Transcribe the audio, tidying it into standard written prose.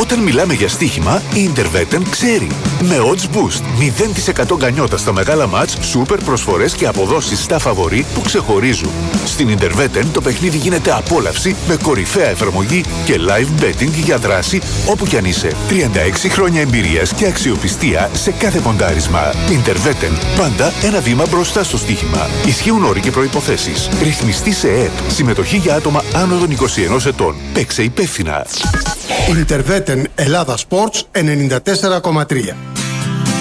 Όταν μιλάμε για στοίχημα, η Interveten ξέρει. Με odds boost, 0% γκανιότα στα μεγάλα μάτς, σούπερ προσφορές και αποδόσεις στα φαβορί που ξεχωρίζουν. Στην Interveten το παιχνίδι γίνεται απόλαυση με κορυφαία εφαρμογή και live betting για δράση όπου κι αν είσαι. 36 χρόνια εμπειρίας και αξιοπιστία σε κάθε ποντάρισμα. Interveten. Πάντα ένα βήμα μπροστά στο στοίχημα. Ισχύουν όροι και προϋποθέσεις. Ρυθμιστή σε ΕΕΠ. Συμμετοχή για άτομα άνω των 21 ετών. Παίξε υπεύθυνα. Interveten Ελλάδα Sports 94,3.